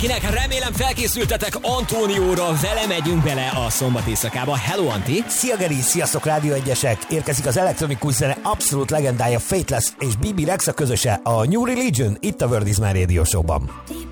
mindenkinek, remélem felkészültetek Antónióra, vele megyünk bele a szombat éjszakába. Hello, Anti! Szia Geri, sziasztok Rádió Egyesek! Érkezik az elektronikus zene abszolút legendája Fateless és BB Rexa közöse, a New Religion, itt a World Is My Radio Show-ban.